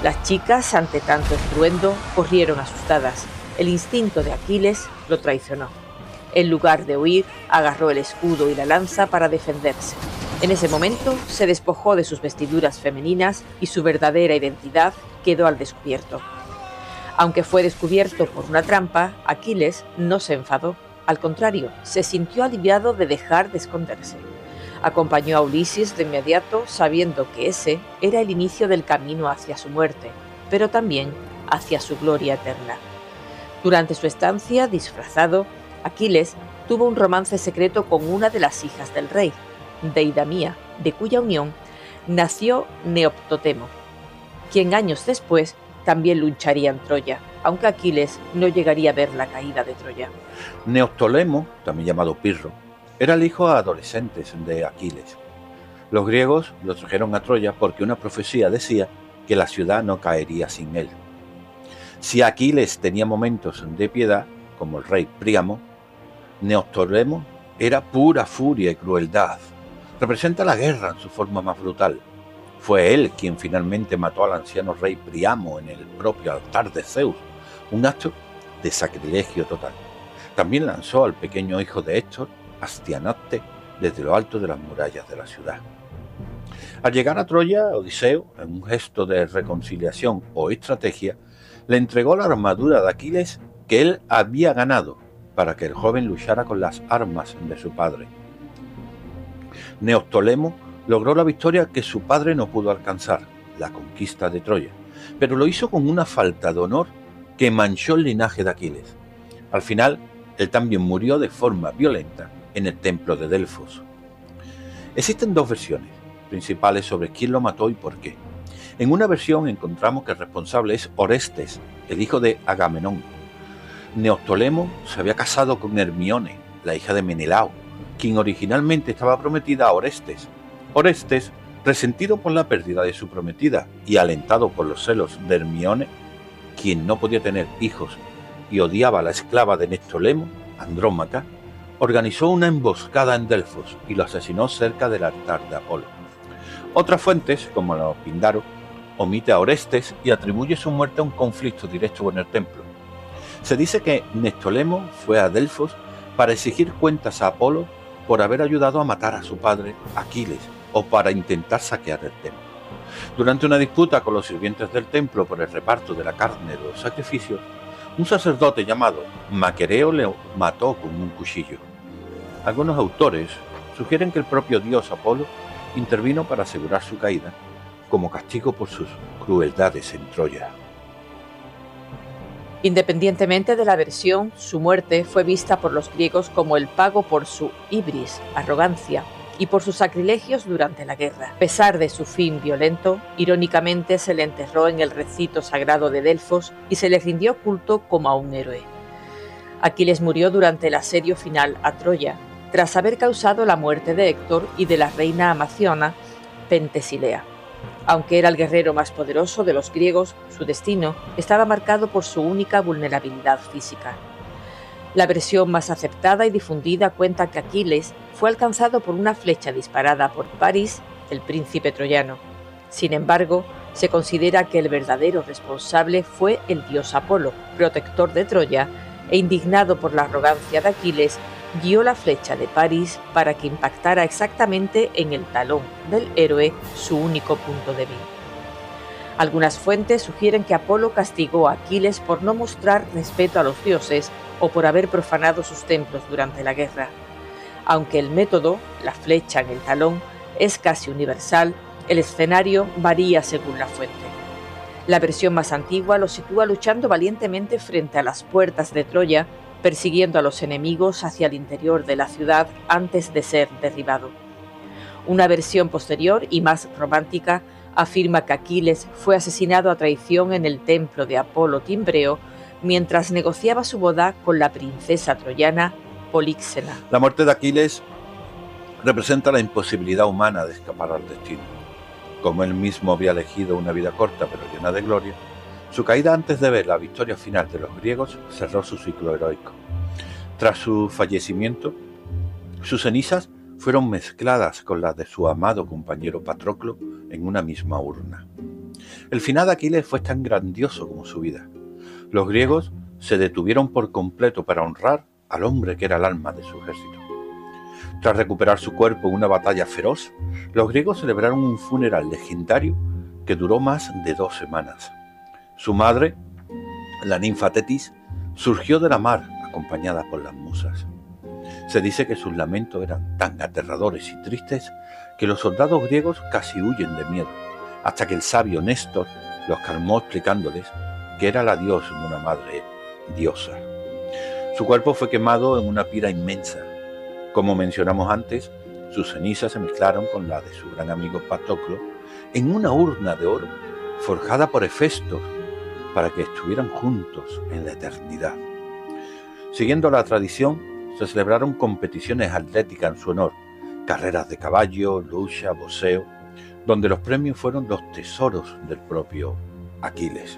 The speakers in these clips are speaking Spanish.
Las chicas, ante tanto estruendo, corrieron asustadas. El instinto de Aquiles lo traicionó. En lugar de huir, agarró el escudo y la lanza para defenderse. En ese momento, se despojó de sus vestiduras femeninas y su verdadera identidad quedó al descubierto. Aunque fue descubierto por una trampa, Aquiles no se enfadó. Al contrario, se sintió aliviado de dejar de esconderse. Acompañó a Ulises de inmediato, sabiendo que ese era el inicio del camino hacia su muerte, pero también hacia su gloria eterna. Durante su estancia, disfrazado, Aquiles tuvo un romance secreto con una de las hijas del rey, Deidamía, de cuya unión nació Neoptotemo, quien años después también lucharía en Troya, aunque Aquiles no llegaría a ver la caída de Troya. Neoptolemo, también llamado Pirro, era el hijo adolescente de Aquiles. Los griegos lo trajeron a Troya porque una profecía decía que la ciudad no caería sin él. Si Aquiles tenía momentos de piedad, como el rey Príamo, Neoptolemo era pura furia y crueldad. Representa la guerra en su forma más brutal. Fue él quien finalmente mató al anciano rey Príamo en el propio altar de Zeus, un acto de sacrilegio total. También lanzó al pequeño hijo de Héctor, Astianaste, desde lo alto de las murallas de la ciudad. Al llegar a Troya, Odiseo, en un gesto de reconciliación o estrategia, le entregó la armadura de Aquiles que él había ganado para que el joven luchara con las armas de su padre. Neoptolemo logró la victoria que su padre no pudo alcanzar, la conquista de Troya, pero lo hizo con una falta de honor que manchó el linaje de Aquiles. Al final, él también murió de forma violenta en el templo de Delfos. Existen dos versiones principales sobre quién lo mató y por qué. En una versión encontramos que el responsable es Orestes, el hijo de Agamenón. Neoptolemo se había casado con Hermione, la hija de Menelao, quien originalmente estaba prometida a Orestes. Orestes, resentido por la pérdida de su prometida y alentado por los celos de Hermione, quien no podía tener hijos y odiaba a la esclava de Neoptolemo, Andrómaca, organizó una emboscada en Delfos y lo asesinó cerca del altar de Apolo. Otras fuentes, como la Píndaro, omite a Orestes y atribuye su muerte a un conflicto directo con el templo. Se dice que Neoptolemo fue a Delfos para exigir cuentas a Apolo por haber ayudado a matar a su padre Aquiles o para intentar saquear el templo. Durante una disputa con los sirvientes del templo por el reparto de la carne de los sacrificios, un sacerdote llamado Maquereo le mató con un cuchillo. Algunos autores sugieren que el propio dios Apolo intervino para asegurar su caída como castigo por sus crueldades en Troya. Independientemente de la versión, su muerte fue vista por los griegos como el pago por su ibris, arrogancia, y por sus sacrilegios durante la guerra. A pesar de su fin violento, irónicamente se le enterró en el recinto sagrado de Delfos y se le rindió culto como a un héroe. Aquiles murió durante el asedio final a Troya, tras haber causado la muerte de Héctor y de la reina amaziona Pentesilea. Aunque era el guerrero más poderoso de los griegos, su destino estaba marcado por su única vulnerabilidad física. La versión más aceptada y difundida cuenta que Aquiles fue alcanzado por una flecha disparada por París, el príncipe troyano. Sin embargo, se considera que el verdadero responsable fue el dios Apolo, protector de Troya, e indignado por la arrogancia de Aquiles, guió la flecha de París para que impactara exactamente en el talón del héroe, su único punto débil. Algunas fuentes sugieren que Apolo castigó a Aquiles por no mostrar respeto a los dioses o por haber profanado sus templos durante la guerra. Aunque el método, la flecha en el talón, es casi universal, el escenario varía según la fuente. La versión más antigua lo sitúa luchando valientemente frente a las puertas de Troya, persiguiendo a los enemigos hacia el interior de la ciudad antes de ser derribado. Una versión posterior y más romántica afirma que Aquiles fue asesinado a traición en el templo de Apolo Timbreo mientras negociaba su boda con la princesa troyana Políxena. La muerte de Aquiles representa la imposibilidad humana de escapar al destino. Como él mismo había elegido una vida corta pero llena de gloria, su caída antes de ver la victoria final de los griegos cerró su ciclo heroico. Tras su fallecimiento, sus cenizas fueron mezcladas con las de su amado compañero Patroclo en una misma urna. El final de Aquiles fue tan grandioso como su vida. Los griegos se detuvieron por completo para honrar al hombre que era el alma de su ejército. Tras recuperar su cuerpo en una batalla feroz, los griegos celebraron un funeral legendario que duró más de 2 semanas. Su madre, la ninfa Tetis, surgió de la mar acompañada por las musas. Se dice que sus lamentos eran tan aterradores y tristes que los soldados griegos casi huyen de miedo, hasta que el sabio Néstor los calmó explicándoles que era la diosa de una madre diosa. Su cuerpo fue quemado en una pira inmensa. Como mencionamos antes, sus cenizas se mezclaron con la de su gran amigo Patroclo en una urna de oro forjada por Hefesto para que estuvieran juntos en la eternidad. Siguiendo la tradición, se celebraron competiciones atléticas en su honor, carreras de caballo, lucha, boxeo, donde los premios fueron los tesoros del propio Aquiles.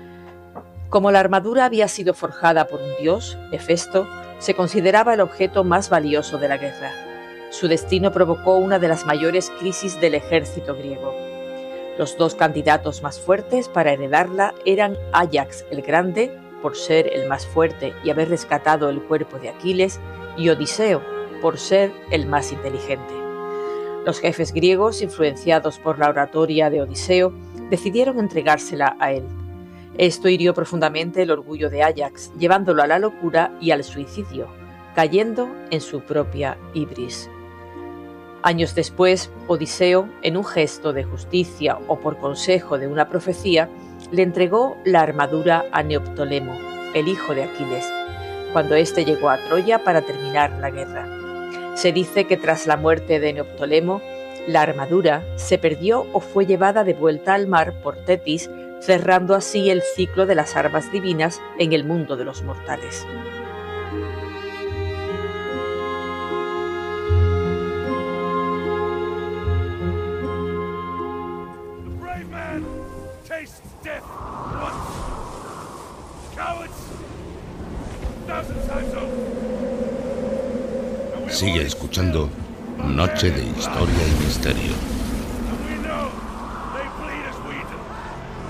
Como la armadura había sido forjada por un dios, Hefesto, se consideraba el objeto más valioso de la guerra. Su destino provocó una de las mayores crisis del ejército griego. Los 2 candidatos más fuertes para heredarla eran Áyax el Grande, por ser el más fuerte y haber rescatado el cuerpo de Aquiles, y Odiseo, por ser el más inteligente. Los jefes griegos, influenciados por la oratoria de Odiseo, decidieron entregársela a él. Esto hirió profundamente el orgullo de Áyax, llevándolo a la locura y al suicidio, cayendo en su propia ibris. Años después, Odiseo, en un gesto de justicia o por consejo de una profecía, le entregó la armadura a Neoptólemo, el hijo de Aquiles, cuando éste llegó a Troya para terminar la guerra. Se dice que tras la muerte de Neoptólemo, la armadura se perdió o fue llevada de vuelta al mar por Tetis, cerrando así el ciclo de las armas divinas en el mundo de los mortales. Sigue escuchando Noche de Historia y Misterio.